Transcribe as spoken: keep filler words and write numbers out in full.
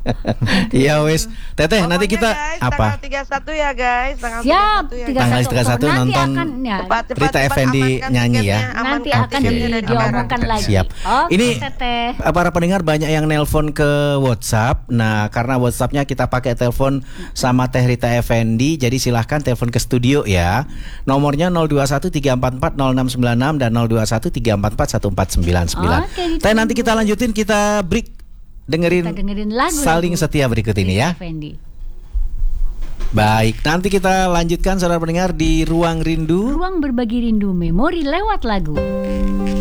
Iya wes, Teteh Pokoknya nanti kita guys, apa? Tanggal tiga puluh satu ya guys. Tanggal Siap, tiga puluh satu ya, tiga Tanggal guys. puluh tiga puluh satu nanti nonton akan ya, Cepat, cepat, Rita cepat, Effendy amankan nyanyi ya. tiketnya, nanti amankan akan tiketnya di, dari diomongkan Lebaran. lagi. Siap. Oke, Ini Teteh. para pendengar banyak yang nelpon ke WhatsApp. Nah, karena WhatsAppnya kita pakai telepon sama Teh Rita Effendy, jadi silahkan telepon ke studio ya. Nomornya nol dua satu tiga empat empat nol enam sembilan enam dan nol dua satu tiga empat empat satu empat sembilan sembilan. Oke, Teh nanti kita lanjutin, kita break dengerin, Kita dengerin lagu Saling Setia berikut ini ya. Effendy. Baik, nanti kita lanjutkan saudara pendengar di Ruang Rindu. Ruang berbagi rindu memori lewat lagu.